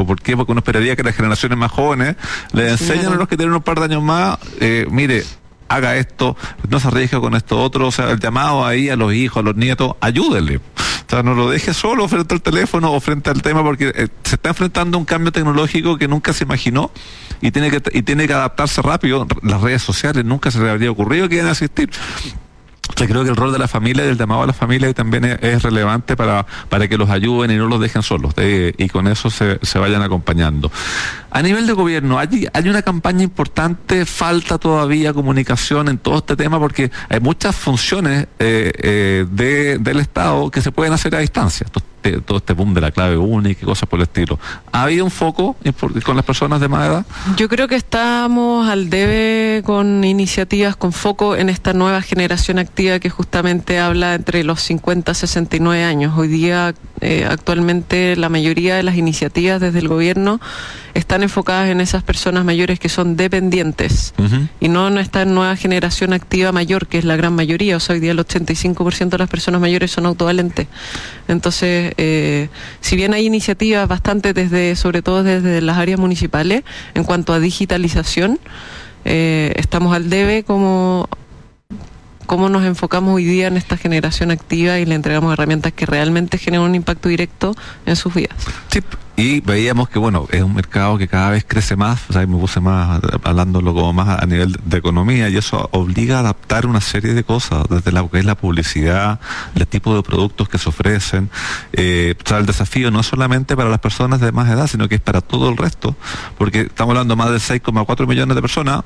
¿Por qué? Porque uno esperaría que las generaciones más jóvenes les enseñen a los que tienen un par de años más, mire, haga esto, no se arriesgue con esto otro, o sea, el llamado ahí a los hijos, a los nietos, ayúdenle. O sea, no lo deje solo frente al teléfono o frente al tema, porque se está enfrentando a un cambio tecnológico que nunca se imaginó y tiene que adaptarse rápido. Las redes sociales nunca se le habría ocurrido que iban a existir. O sea, creo que el rol de la familia y del llamado a la familia también es relevante para que los ayuden y no los dejen solos, y con eso se vayan acompañando. A nivel de gobierno, hay una campaña importante, falta todavía comunicación en todo este tema, porque hay muchas funciones del Estado que se pueden hacer a distancia. Todo este boom de la clave única y cosas por el estilo. ¿Ha habido un foco con las personas de más edad? Yo creo que estamos al debe con iniciativas con foco en esta nueva generación activa que justamente habla entre los 50 y 69 años. Hoy día, actualmente, la mayoría de las iniciativas desde el gobierno están enfocadas en esas personas mayores que son dependientes, y no en esta nueva generación activa mayor, que es la gran mayoría. O sea, hoy día el 85% de las personas mayores son autovalentes. Entonces, si bien hay iniciativas bastante sobre todo desde las áreas municipales, en cuanto a digitalización, estamos al debe cómo nos enfocamos hoy día en esta generación activa y le entregamos herramientas que realmente generan un impacto directo en sus vidas. Sí, y veíamos que, bueno, es un mercado que cada vez crece más, o sea, me puse más, hablándolo como más a nivel de economía, y eso obliga a adaptar una serie de cosas, desde lo que es la publicidad, el tipo de productos que se ofrecen. O sea, el desafío no es solamente para las personas de más edad, sino que es para todo el resto, porque estamos hablando de más de 6,4 millones de personas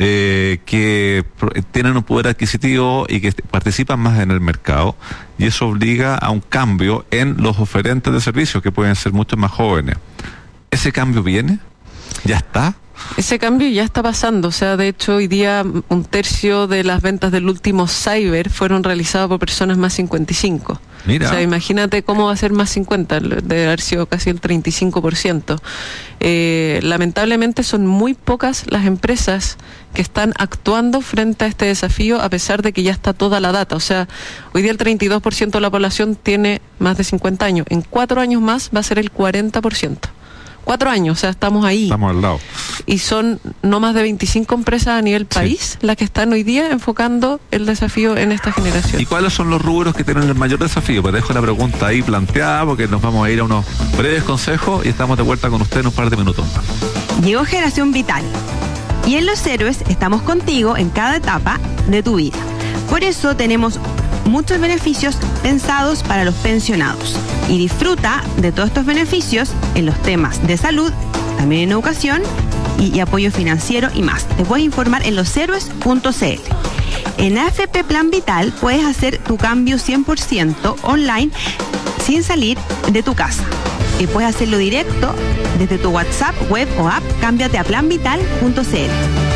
que tienen un poder adquisitivo y que participan más en el mercado, y eso obliga a un cambio en los oferentes de servicios, que pueden ser mucho más jóvenes. ¿Ese cambio viene? ¿Ya está? Ese cambio ya está pasando. O sea, de hecho, hoy día 1/3 de las ventas del último cyber fueron realizadas por personas más 55. Mira. O sea, imagínate cómo va a ser más 50, debe haber sido casi el 35%. Lamentablemente son muy pocas las empresas que están actuando frente a este desafío, a pesar de que ya está toda la data. O sea, hoy día el 32% de la población tiene más de 50 años. En 4 años más va a ser el 40%. 4 años, o sea, estamos ahí. Estamos al lado. Y son no más de 25 empresas a nivel país las que están hoy día enfocando el desafío en esta generación. ¿Y cuáles son los rubros que tienen el mayor desafío? Pues dejo la pregunta ahí planteada, porque nos vamos a ir a unos breves consejos y estamos de vuelta con usted en un par de minutos. Llegó Generación Vital. Y en Los Héroes estamos contigo en cada etapa de tu vida. Por eso tenemos muchos beneficios pensados para los pensionados. Y disfruta de todos estos beneficios en los temas de salud, también en educación y apoyo financiero y más. Te puedes informar en loshéroes.cl. En AFP Plan Vital puedes hacer tu cambio 100% online sin salir de tu casa. Y puedes hacerlo directo desde tu WhatsApp, web o app. Cámbiate a planvital.cl.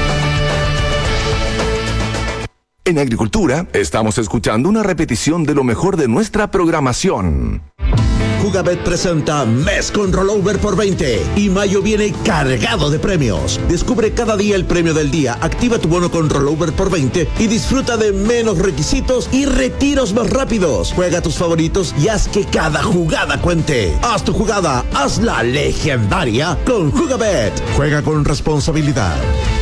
En Agricultura, estamos escuchando una repetición de lo mejor de nuestra programación. Jugabet presenta Mes con Rollover por 20 y mayo viene cargado de premios. Descubre cada día el premio del día, activa tu bono con Rollover por 20 y disfruta de menos requisitos y retiros más rápidos. Juega tus favoritos y haz que cada jugada cuente. Haz tu jugada, hazla legendaria con Jugabet. Juega con responsabilidad.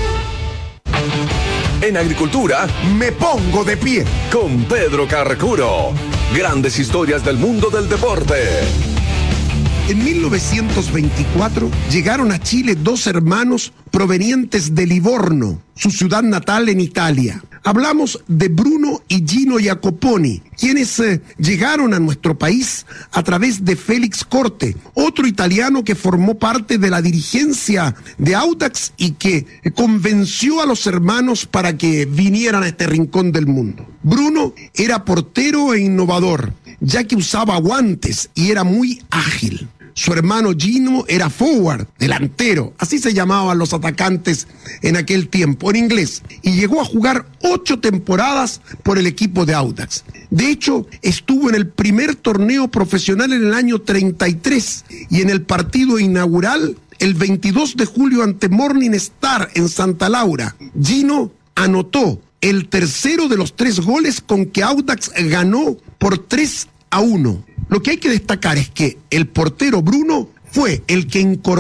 En Agricultura, me pongo de pie con Pedro Carcuro. Grandes historias del mundo del deporte. En 1924 llegaron a Chile 2 hermanos provenientes de Livorno, su ciudad natal en Italia. Hablamos de Bruno y Gino Jacoponi, quienes llegaron a nuestro país a través de Félix Corte, otro italiano que formó parte de la dirigencia de Audax y que convenció a los hermanos para que vinieran a este rincón del mundo. Bruno era portero e innovador, ya que usaba guantes y era muy ágil. Su hermano Gino era forward, delantero, así se llamaban los atacantes en aquel tiempo, en inglés, y llegó a jugar 8 temporadas por el equipo de Audax. De hecho, estuvo en el primer torneo profesional en el año 33 y en el partido inaugural el 22 de julio ante Morning Star en Santa Laura. Gino anotó el tercero de los 3 goles con que Audax ganó por 3-1. Lo que hay que destacar es que el portero Bruno fue el que incorporó